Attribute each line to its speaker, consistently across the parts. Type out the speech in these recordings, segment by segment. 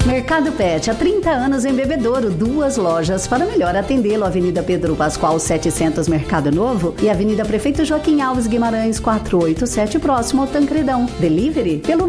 Speaker 1: Mercado Pet, há 30 anos em Bebedouro, 2 lojas para melhor atendê-lo. Avenida Pedro Pascoal 700, Mercado Novo, e Avenida Prefeito Joaquim Alves Guimarães 487, próximo ao Tancredão. Delivery pelo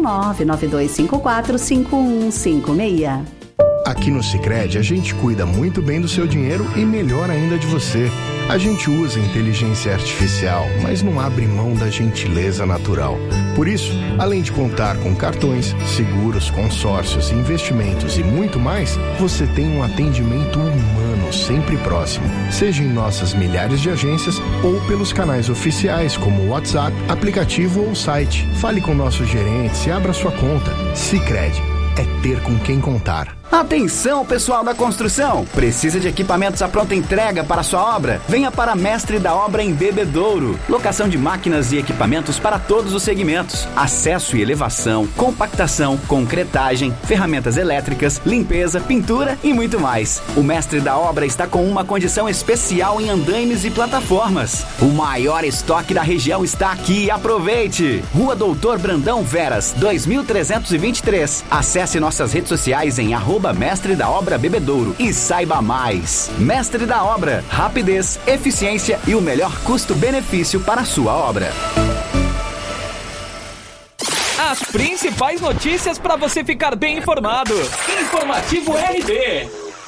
Speaker 1: 992545156.
Speaker 2: Aqui no Sicredi, a gente cuida muito bem do seu dinheiro e melhor ainda de você. A gente usa inteligência artificial, mas não abre mão da gentileza natural. Por isso, além de contar com cartões, seguros, consórcios, investimentos e muito mais, você tem um atendimento humano sempre próximo. Seja em nossas milhares de agências ou pelos canais oficiais como WhatsApp, aplicativo ou site. Fale com nossos gerentes e abra sua conta. Sicredi é ter com quem contar.
Speaker 3: Atenção, pessoal da construção! Precisa de equipamentos à pronta entrega para a sua obra? Venha para Mestre da Obra em Bebedouro. Locação de máquinas e equipamentos para todos os segmentos. Acesso e elevação, compactação, concretagem, ferramentas elétricas, limpeza, pintura e muito mais. O Mestre da Obra está com uma condição especial em andaimes e plataformas. O maior estoque da região está aqui. Aproveite! Rua Doutor Brandão Veras, 2323. Acesse nossas redes sociais em @Mestre da Obra Bebedouro e saiba mais. Mestre da Obra, rapidez, eficiência e o melhor custo-benefício para a sua obra.
Speaker 4: As principais notícias para você ficar bem informado. Informativo RB.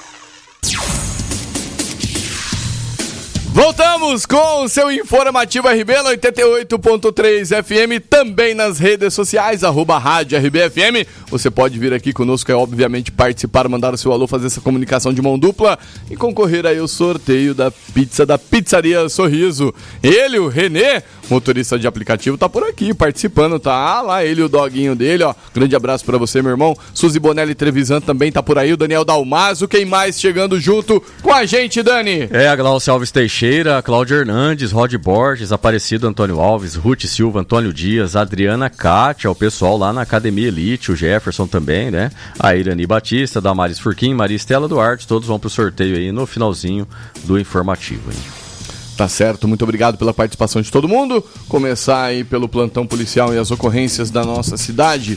Speaker 5: Voltamos com o seu Informativo RB no 88.3 FM, também nas redes sociais, @Rádio RBFM. Você pode vir aqui conosco, obviamente participar, mandar o seu alô, fazer essa comunicação de mão dupla e concorrer aí ao sorteio da pizza da Pizzaria Sorriso. Ele, o Renê, motorista de aplicativo, tá por aqui participando, tá lá ele e o doguinho dele, ó. Grande abraço pra você, meu irmão. Suzy Bonelli Trevisan também tá por aí, o Daniel Dalmaso, quem mais chegando junto com a gente, Dani?
Speaker 6: A Glaucia Alves Teixeira, Cláudio Hernandes, Rod Borges, Aparecido Antônio Alves, Ruth Silva, Antônio Dias, Adriana Cátia, o pessoal lá na Academia Elite, o Jefferson também, né? A Irani Batista, Damaris Furquim, Maria Estela Duarte, todos vão pro sorteio aí no finalzinho do informativo, hein?
Speaker 5: Tá certo, muito obrigado pela participação de todo mundo. Começar aí pelo plantão policial e as ocorrências da nossa cidade.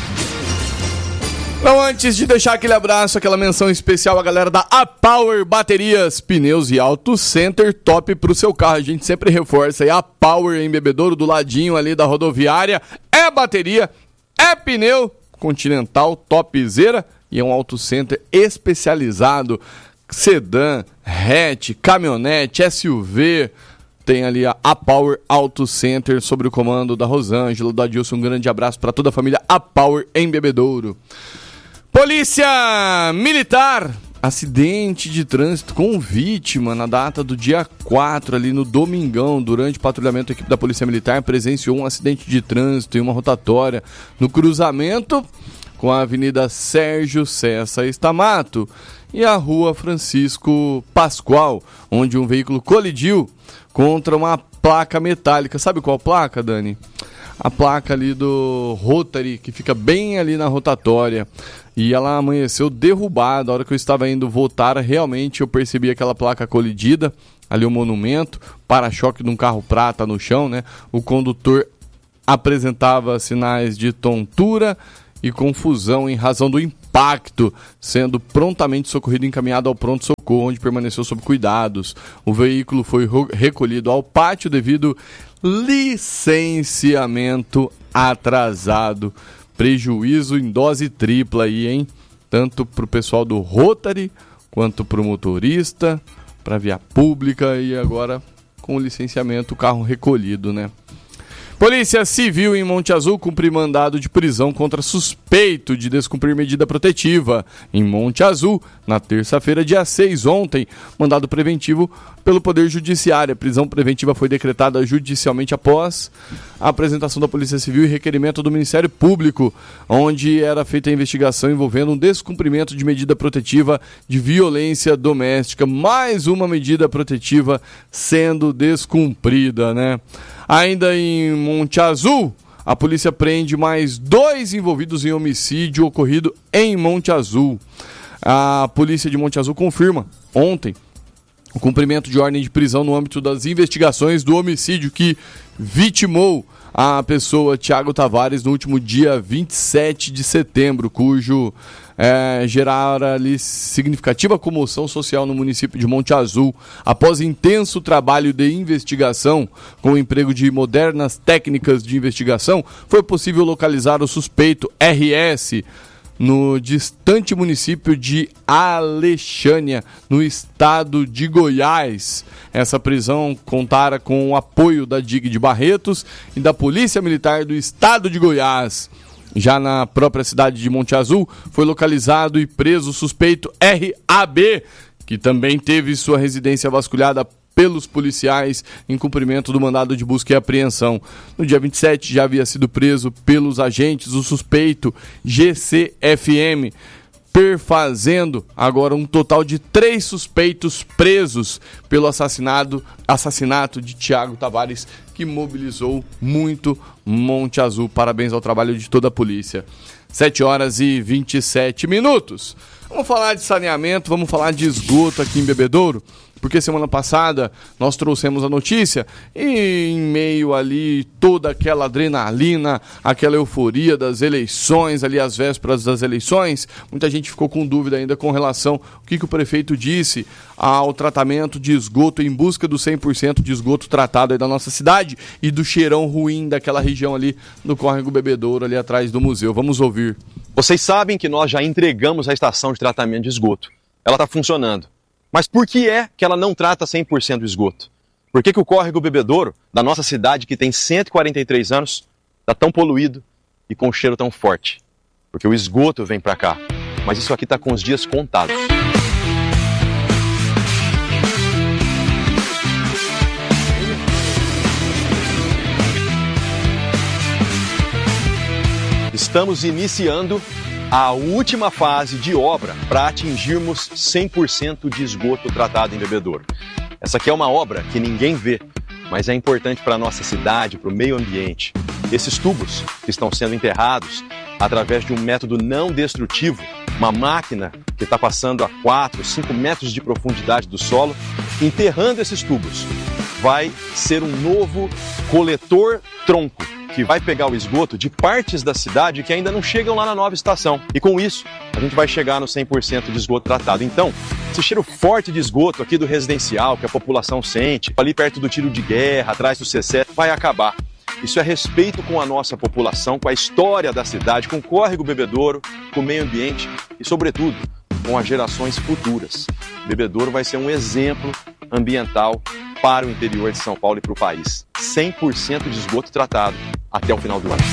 Speaker 5: Então, antes de deixar aquele abraço, aquela menção especial à galera da A-Power Baterias, Pneus e Auto Center, top pro seu carro. A gente sempre reforça aí, A-Power em Bebedouro, do ladinho ali da rodoviária. É bateria, é pneu, Continental, topzera, e é um Auto Center especializado, sedã, hatch, caminhonete, SUV. Tem ali a A-Power Auto Center, sob o comando da Rosângela, do Adilson. Um grande abraço para toda a família A-Power em Bebedouro. Polícia Militar, acidente de trânsito com vítima na data do dia 4, ali no domingão. Durante o patrulhamento, a equipe da Polícia Militar presenciou um acidente de trânsito em uma rotatória no cruzamento com a Avenida Sérgio Cessa Estamato e a Rua Francisco Pascoal, onde um veículo colidiu contra uma placa metálica. Sabe qual placa, Dani? A placa ali do Rotary, que fica bem ali na rotatória. E ela amanheceu derrubada. A hora que eu estava indo voltar, realmente eu percebi aquela placa colidida. Ali o monumento, para-choque de um carro prata no chão, né? O condutor apresentava sinais de tontura e confusão em razão do impacto, sendo prontamente socorrido e encaminhado ao pronto-socorro, onde permaneceu sob cuidados. O veículo foi recolhido ao pátio devido licenciamento atrasado. Prejuízo em dose tripla aí, hein? Tanto pro pessoal do Rotary, quanto pro motorista, pra via pública e agora com o licenciamento, o carro recolhido, né? Polícia Civil em Monte Azul cumpre mandado de prisão contra suspeito de descumprir medida protetiva. Em Monte Azul, na terça-feira, dia 6, ontem, mandado preventivo pelo Poder Judiciário. A prisão preventiva foi decretada judicialmente após a apresentação da Polícia Civil e requerimento do Ministério Público, onde era feita a investigação envolvendo um descumprimento de medida protetiva de violência doméstica. Mais uma medida protetiva sendo descumprida, né? Ainda em Monte Azul, a polícia prende mais 2 envolvidos em homicídio ocorrido em Monte Azul. A polícia de Monte Azul confirma ontem o cumprimento de ordem de prisão no âmbito das investigações do homicídio que vitimou a pessoa Tiago Tavares no último dia 27 de setembro, cujo gerara ali significativa comoção social no município de Monte Azul. Após intenso trabalho de investigação, com o emprego de modernas técnicas de investigação, foi possível localizar o suspeito RS no distante município de Alexânia, no estado de Goiás. Essa prisão contara com o apoio da DIG de Barretos e da Polícia Militar do estado de Goiás. Já na própria cidade de Monte Azul, foi localizado e preso o suspeito RAB, que também teve sua residência vasculhada pelos policiais em cumprimento do mandado de busca e apreensão. No dia 27 já havia sido preso pelos agentes o suspeito GCFM, perfazendo agora um total de 3 suspeitos presos pelo assassinato de Tiago Tavares, que mobilizou muito Monte Azul. Parabéns ao trabalho de toda a polícia. 7h27. Vamos falar de saneamento, vamos falar de esgoto aqui em Bebedouro, porque semana passada nós trouxemos a notícia e em meio ali toda aquela adrenalina, aquela euforia das eleições, ali às vésperas das eleições, muita gente ficou com dúvida ainda com relação ao que o prefeito disse ao tratamento de esgoto em busca do 100% de esgoto tratado aí da nossa cidade e do cheirão ruim daquela região ali no Córrego Bebedouro, ali atrás do museu. Vamos ouvir.
Speaker 7: Vocês sabem que nós já entregamos a estação de tratamento de esgoto. Ela está funcionando. Mas por que é que ela não trata 100% do esgoto? Por que o Córrego Bebedouro, da nossa cidade que tem 143 anos, está tão poluído e com um cheiro tão forte? Porque o esgoto vem para cá. Mas isso aqui está com os dias contados. Estamos iniciando a última fase de obra para atingirmos 100% de esgoto tratado em Bebedouro. Essa aqui é uma obra que ninguém vê, mas é importante para a nossa cidade, para o meio ambiente. Esses tubos que estão sendo enterrados através de um método não destrutivo, uma máquina que está passando a 4, 5 metros de profundidade do solo, enterrando esses tubos, vai ser um novo coletor-tronco, que vai pegar o esgoto de partes da cidade que ainda não chegam lá na nova estação. E com isso, a gente vai chegar no 100% de esgoto tratado. Então, esse cheiro forte de esgoto aqui do residencial, que a população sente, ali perto do tiro de guerra, atrás do C7, vai acabar. Isso é respeito com a nossa população, com a história da cidade, com o Córrego Bebedouro, com o meio ambiente e, sobretudo, com as gerações futuras. Bebedouro vai ser um exemplo ambiental para o interior de São Paulo e para o país. 100% de esgoto tratado até o final do ano.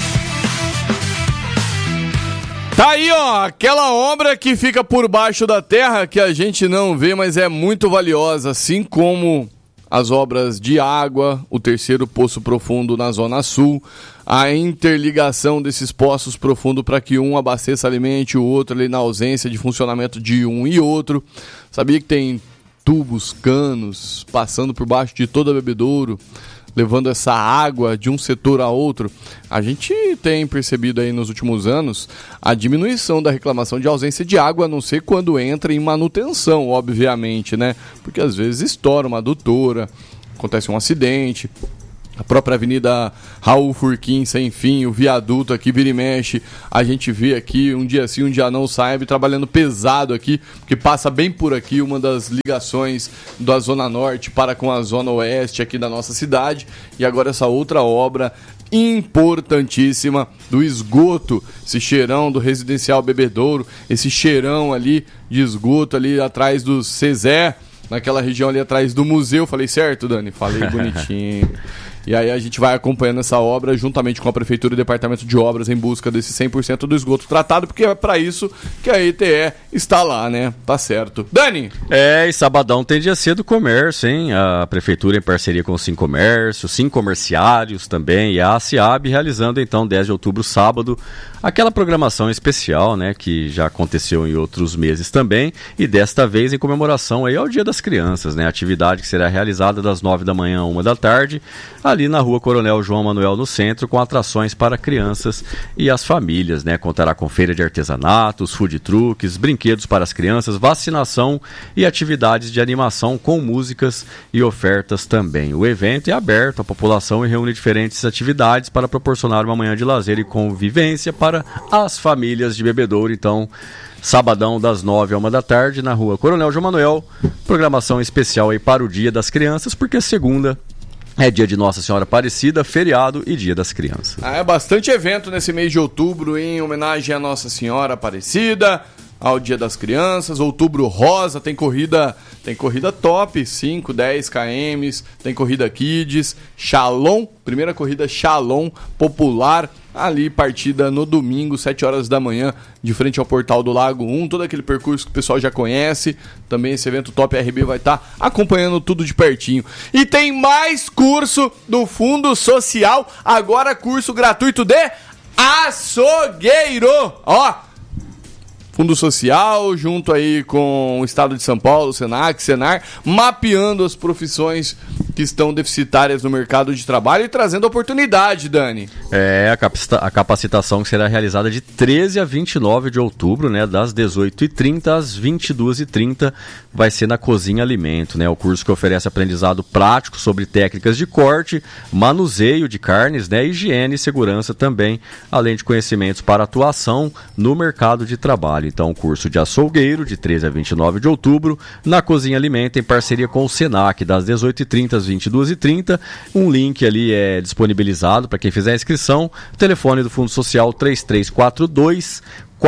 Speaker 5: Tá aí, ó, aquela obra que fica por baixo da terra, que a gente não vê, mas é muito valiosa, assim como as obras de água, o terceiro poço profundo na Zona Sul, a interligação desses poços profundos para que um abasteça, alimente o outro ali na ausência de funcionamento de um e outro. Sabia que tem tubos, canos, passando por baixo de toda a Bebedouro, levando essa água de um setor a outro? A gente tem percebido aí nos últimos anos a diminuição da reclamação de ausência de água, a não ser quando entra em manutenção, obviamente, né? Porque às vezes estoura uma adutora, acontece um acidente. A própria Avenida Raul Furquim, sem fim, o viaduto aqui vira e mexe, a gente vê aqui um dia sim, um dia não, sabe, trabalhando pesado aqui, porque passa bem por aqui uma das ligações da Zona Norte para com a Zona Oeste aqui da nossa cidade, e agora essa outra obra importantíssima do esgoto, esse cheirão do residencial Bebedouro, esse cheirão ali de esgoto ali atrás do Cezé, naquela região ali atrás do museu. Falei certo, Dani? Falei bonitinho. E aí a gente vai acompanhando essa obra juntamente com a Prefeitura e o Departamento de Obras em busca desse 100% do esgoto tratado, porque é para isso que a ETE está lá, né? Tá certo. Dani!
Speaker 6: E sabadão tem dia C do comércio, hein? A Prefeitura em parceria com o Sim Comércio, Sim Comerciários também e a ACIAB realizando então 10 de outubro, sábado, aquela programação especial, né? Que já aconteceu em outros meses também e desta vez em comemoração aí ao Dia das Crianças, né? Atividade que será realizada das 9 da manhã a 1 da tarde, ali na Rua Coronel João Manuel, no centro, com atrações para crianças e as famílias, né? Contará com feira de artesanatos, food trucks, brinquedos para as crianças, vacinação e atividades de animação com músicas e ofertas também. O evento é aberto à população e reúne diferentes atividades para proporcionar uma manhã de lazer e convivência para as famílias de Bebedouro. Então, sabadão das 9 à 1 da tarde na Rua Coronel João Manuel, programação especial aí para o Dia das Crianças, porque segunda é dia de Nossa Senhora Aparecida, feriado e Dia das Crianças.
Speaker 5: É bastante evento nesse mês de outubro em homenagem à Nossa Senhora Aparecida, ao Dia das Crianças. Outubro rosa, tem corrida top, 5, 10 km, tem corrida Kids, Shalom, primeira corrida Shalom popular, ali partida no domingo, 7 horas da manhã, de frente ao Portal do Lago 1, todo aquele percurso que o pessoal já conhece. Também esse evento Top RB vai estar acompanhando tudo de pertinho. E tem mais curso do Fundo Social, agora curso gratuito de açougueiro, ó! Fundo Social, junto aí com o Estado de São Paulo, Senac, Senar, mapeando as profissões que estão deficitárias no mercado de trabalho e trazendo oportunidade, Dani.
Speaker 6: A capacitação que será realizada de 13 a 29 de outubro, né, das 18h30 às 22h30, vai ser na Cozinha Alimento, né, o curso que oferece aprendizado prático sobre técnicas de corte, manuseio de carnes, né, higiene e segurança também, além de conhecimentos para atuação no mercado de trabalho. Então, o curso de açougueiro, de 13 a 29 de outubro, na Cozinha Alimento, em parceria com o Senac, das 18h30 às 22h30. Um link ali é disponibilizado para quem fizer a inscrição. O telefone do Fundo Social 3342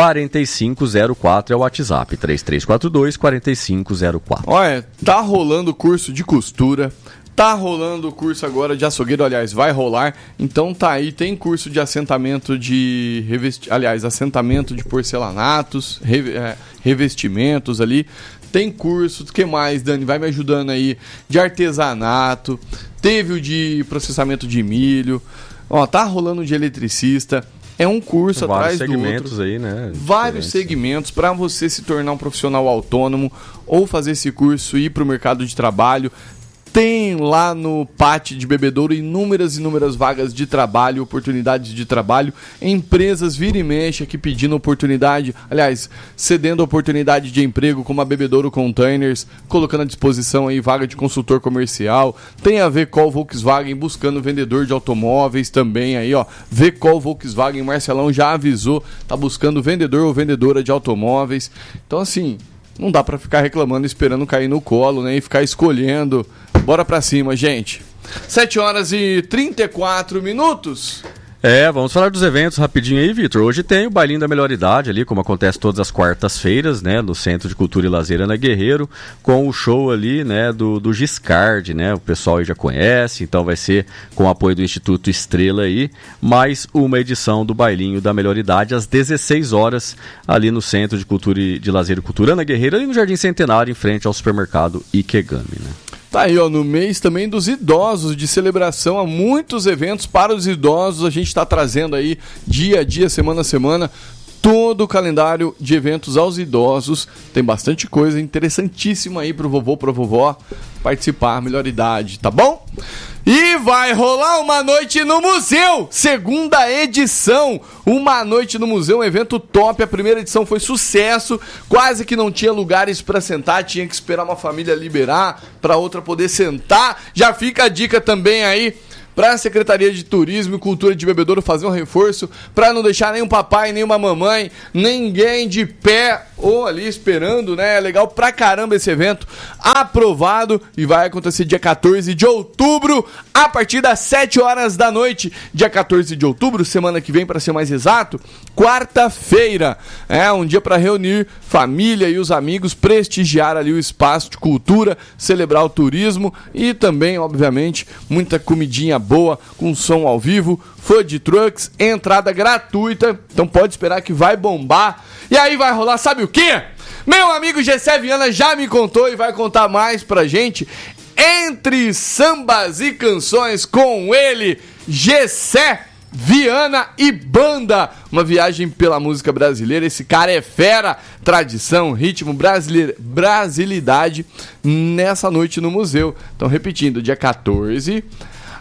Speaker 6: 4504 é o WhatsApp, 3342 4504.
Speaker 5: Olha, tá rolando curso de costura, tá rolando o curso agora de açougueiro, aliás, vai rolar. Então tá aí, tem curso de assentamento de assentamento de porcelanatos, revestimentos ali. Tem curso, o que mais, Dani? Vai me ajudando aí, de artesanato, teve o de processamento de milho, ó, tá rolando de eletricista. É um curso atrás do outro. Vários segmentos aí, né? Vários segmentos para você se tornar um profissional autônomo ou fazer esse curso e ir para o mercado de trabalho. Tem lá no PAT de Bebedouro inúmeras vagas de trabalho, oportunidades de trabalho, empresas vira e mexe aqui pedindo oportunidade, aliás, cedendo oportunidade de emprego, como a Bebedouro Containers, colocando à disposição aí vaga de consultor comercial. Tem a Vecol Volkswagen buscando vendedor de automóveis também aí, ó. Vecol Volkswagen, Marcelão já avisou, tá buscando vendedor ou vendedora de automóveis. Então assim, não dá pra ficar reclamando, esperando cair no colo, né, e ficar escolhendo. Bora pra cima, gente. 7h34.
Speaker 6: Vamos falar dos eventos rapidinho aí, Vitor. Hoje tem o Bailinho da Melhor Idade ali, como acontece todas as quartas-feiras, né, no Centro de Cultura e Lazer Ana Guerreiro, com o show ali, né, do Giscard, né, o pessoal aí já conhece, então vai ser com o apoio do Instituto Estrela aí, mais uma edição do Bailinho da Melhor Idade, às 16 horas, ali no Centro de Cultura e de Lazer e Cultura Ana Guerreiro, ali no Jardim Centenário, em frente ao supermercado Ikegami, né.
Speaker 5: Tá aí, ó, no mês também dos idosos, de celebração a muitos eventos para os idosos. A gente está trazendo aí dia a dia, semana a semana, todo o calendário de eventos aos idosos. Tem bastante coisa interessantíssima aí pro vovô, pra vovó participar, melhor idade, tá bom? E vai rolar uma noite no museu, segunda edição, uma noite no museu, um evento top. A primeira edição foi sucesso, quase que não tinha lugares para sentar, tinha que esperar uma família liberar para outra poder sentar. Já fica a dica também aí para a Secretaria de Turismo e Cultura de Bebedouro fazer um reforço para não deixar nenhum papai, nenhuma mamãe, ninguém de pé ou ali esperando, né? É legal pra caramba esse evento, aprovado, e vai acontecer dia 14 de outubro, a partir das 7 horas da noite, dia 14 de outubro, semana que vem, para ser mais exato, quarta-feira. É um dia para reunir família e os amigos, prestigiar ali o espaço de cultura, celebrar o turismo e também, obviamente, muita comidinha boa, com som ao vivo, food trucks, entrada gratuita, então pode esperar que vai bombar. E aí vai rolar, sabe o quê? Meu amigo Gessé Viana já me contou e vai contar mais pra gente. Entre sambas e canções, com ele, Gessé Viana e banda, uma viagem pela música brasileira. Esse cara é fera, tradição, ritmo, brasilidade nessa noite no museu. Então, repetindo, dia 14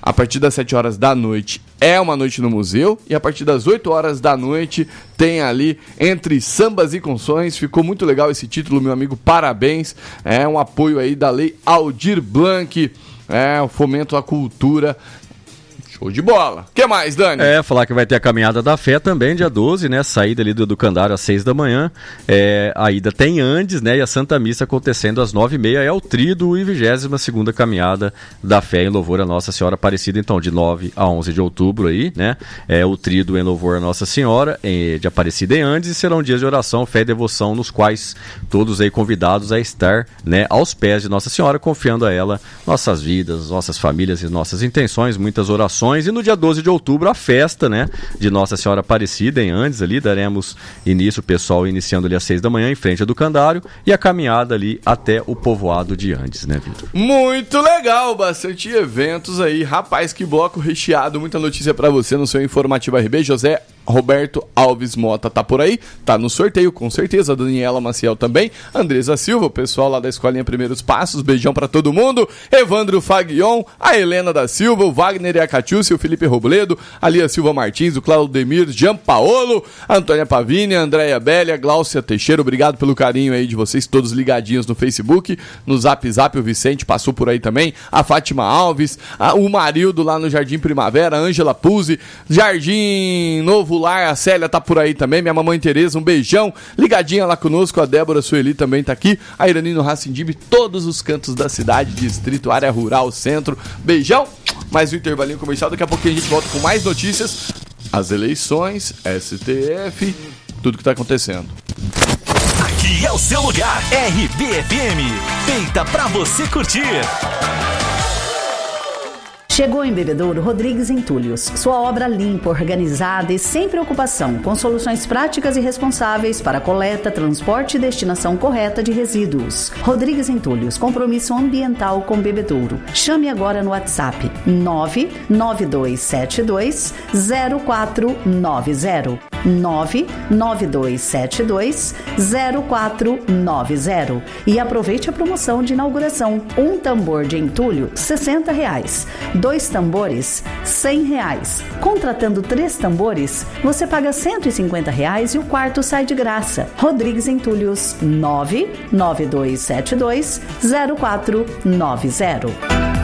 Speaker 5: A partir das 7 horas da noite é uma noite no museu, e a partir das 8 horas da noite tem ali Entre Sambas e Canções. Ficou muito legal esse título, meu amigo, parabéns. É um apoio aí da Lei Aldir Blanc, o fomento à cultura. Show de bola. O que mais, Dani?
Speaker 6: Falar que vai ter a Caminhada da Fé também, dia 12, né? Saída ali do Educandário às 6 da manhã. A ida tem Andes, né? E a Santa Missa acontecendo às 9h30. É o tríduo e 22ª Caminhada da Fé em louvor a Nossa Senhora Aparecida. Então, de 9 a 11 de outubro aí, né? O tríduo em louvor a Nossa Senhora de Aparecida em Andes. E serão dias de oração, fé e devoção, nos quais todos aí convidados a estar, né, aos pés de Nossa Senhora, confiando a ela nossas vidas, nossas famílias e nossas intenções, muitas orações. E no dia 12 de outubro, a festa, né, de Nossa Senhora Aparecida em Andes, ali daremos início, o pessoal iniciando ali às 6 da manhã em frente ao Educandário, e a caminhada ali até o povoado de Andes, né, Vitor?
Speaker 5: Muito legal, bastante eventos aí, rapaz, que bloco recheado, muita notícia pra você no seu Informativo RB. José Roberto Alves Mota tá por aí, tá no sorteio, com certeza. A Daniela Maciel também, Andresa Silva, o pessoal lá da Escolinha Primeiros Passos, beijão pra todo mundo, Evandro Faguion, a Helena da Silva, o Wagner e a Catiúcia, o Felipe Robledo, a Lia Silva Martins, o Claudemir Giampaolo, a Antônia Pavini, a Andréia Belli, a Gláucia Teixeira, obrigado pelo carinho aí de vocês, todos ligadinhos no Facebook, no Zap, o Vicente passou por aí também, a Fátima Alves, o Marildo lá no Jardim Primavera, a Ângela Puzzi, Jardim Novo Lar, a Célia tá por aí também, minha mamãe Tereza, um beijão, ligadinha lá conosco, a Débora Sueli também tá aqui, a Iranino Racindib, todos os cantos da cidade, distrito, área rural, centro, beijão, mais um intervalinho comercial, daqui a pouquinho a gente volta com mais notícias, as eleições, STF, tudo que tá acontecendo.
Speaker 8: Aqui é o seu lugar, RBFM, feita pra você curtir.
Speaker 1: Chegou em Bebedouro Rodrigues Entulhos. Sua obra limpa, organizada e sem preocupação, com soluções práticas e responsáveis para coleta, transporte e destinação correta de resíduos. Rodrigues Entulhos, compromisso ambiental com Bebedouro. Chame agora no WhatsApp 992720490. 992720490. E aproveite a promoção de inauguração. Um tambor de entulho, R$60. 2 tambores, R$100. Contratando 3 tambores, você paga R$150 e o quarto sai de graça. Rodrigues Entulhos, 992720490.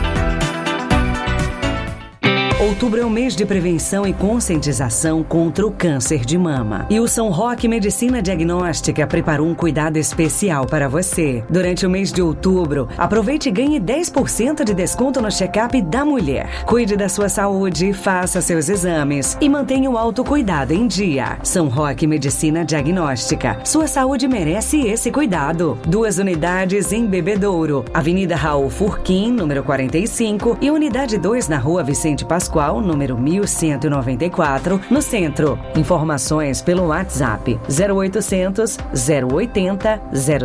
Speaker 9: Outubro é o mês de prevenção e conscientização contra o câncer de mama. E o São Roque Medicina Diagnóstica preparou um cuidado especial para você. Durante o mês de outubro, aproveite e ganhe 10% de desconto no check-up da mulher. Cuide da sua saúde, faça seus exames e mantenha o autocuidado em dia. São Roque Medicina Diagnóstica. Sua saúde merece esse cuidado. 2 unidades em Bebedouro. Avenida Raul Furquim, número 45, e unidade 2 na Rua Vicente Pascoal, número 1194, no centro. Informações pelo WhatsApp 0800 080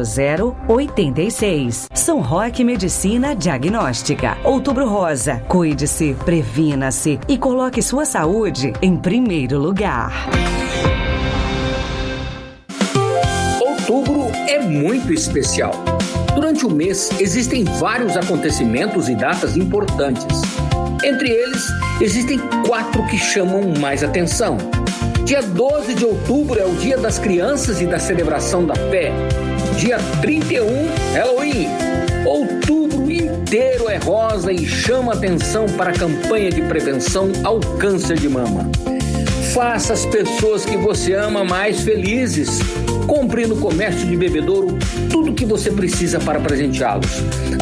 Speaker 9: 0086. São Roque Medicina Diagnóstica. Outubro Rosa. Cuide-se, previna-se e coloque sua saúde em primeiro lugar.
Speaker 10: Outubro é muito especial. Durante o mês, existem vários acontecimentos e datas importantes. Entre eles, existem 4 que chamam mais atenção. Dia 12 de outubro é o Dia das Crianças e da Celebração da Fé. Dia 31, Halloween. Outubro inteiro é rosa e chama atenção para a campanha de prevenção ao câncer de mama. Faça as pessoas que você ama mais felizes. Compre no comércio de Bebedouro tudo o que você precisa para presenteá-los.